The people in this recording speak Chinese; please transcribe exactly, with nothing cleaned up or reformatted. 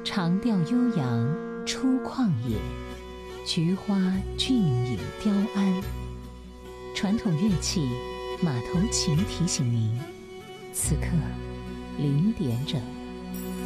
长调悠扬出旷野，菊花俊影雕鞍。传统乐器马头琴提醒您，此刻零点整。